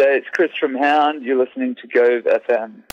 G'day, it's Chris from Hound. You're listening to Gove FM.